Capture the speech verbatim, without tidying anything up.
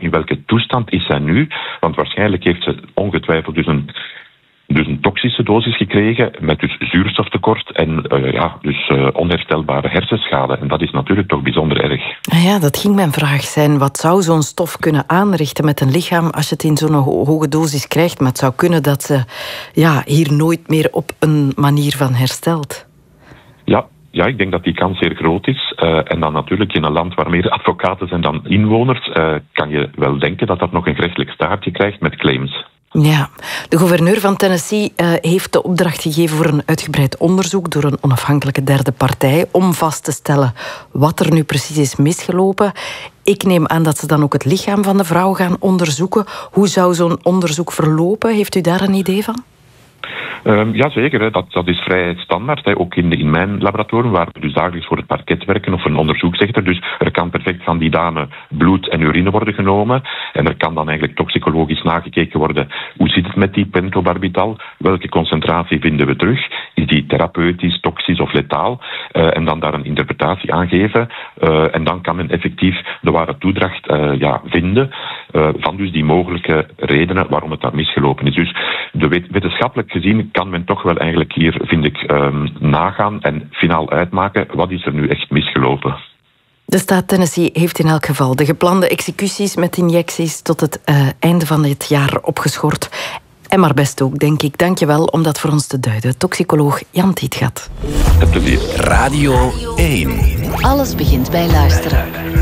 in welke toestand is zij nu? Want waarschijnlijk heeft ze ongetwijfeld dus een, dus een toxische dosis gekregen met dus zuurstoftekort en uh, ja, dus uh, onherstelbare hersenschade. En dat is natuurlijk toch bijzonder erg. Ah ja, dat ging mijn vraag zijn. Wat zou zo'n stof kunnen aanrichten met een lichaam als je het in zo'n ho- hoge dosis krijgt? Maar het zou kunnen dat ze ja, hier nooit meer op een manier van herstelt. Ja. Ja, ik denk dat die kans zeer groot is. Uh, en dan natuurlijk in een land waar meer advocaten zijn dan inwoners, uh, kan je wel denken dat dat nog een gerechtelijk staartje krijgt met claims. Ja, de gouverneur van Tennessee uh, heeft de opdracht gegeven voor een uitgebreid onderzoek door een onafhankelijke derde partij om vast te stellen wat er nu precies is misgelopen. Ik neem aan dat ze dan ook het lichaam van de vrouw gaan onderzoeken. Hoe zou zo'n onderzoek verlopen? Heeft u daar een idee van? Um, Jazeker, hè. Dat, dat is vrij standaard. Hè. Ook in, in mijn laboratorium, waar we dus dagelijks voor het parket werken of een onderzoeksrechter. Dus er kan perfect van die dame bloed en urine worden genomen. En er kan dan eigenlijk toxicologisch nagekeken worden. Hoe zit het met die pentobarbital? Welke concentratie vinden we terug? Is die therapeutisch, toxisch of letaal? Uh, en dan daar een interpretatie aan geven. Uh, en dan kan men effectief de ware toedracht uh, ja, vinden. Uh, van dus die mogelijke redenen waarom het daar misgelopen is. Dus de wet- wetenschappelijk gezien kan men toch wel eigenlijk hier, vind ik, um, nagaan en finaal uitmaken wat is er nu echt misgelopen. De staat Tennessee heeft in elk geval de geplande executies met injecties tot het uh, einde van dit jaar opgeschort. En maar best ook, denk ik. Dank je wel om dat voor ons te duiden. Toxicoloog Jan Tietgat. Het plezier. Radio één. Alles begint bij luisteren.